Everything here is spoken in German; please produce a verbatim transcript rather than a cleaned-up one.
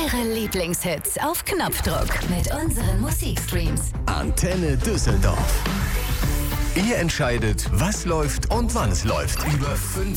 Ihre Lieblingshits auf Knopfdruck mit unseren Musikstreams. Antenne Düsseldorf. Ihr entscheidet, was läuft und wann es läuft. Über fünf